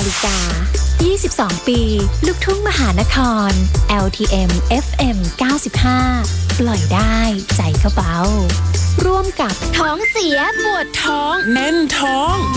ฬิกา22 ปีลูกทุ่งมหานคร LTM FM 95 ปล่อยได้ใจเขาเบาร่วมกับท้องเสียปวดท้องแน่นท้อง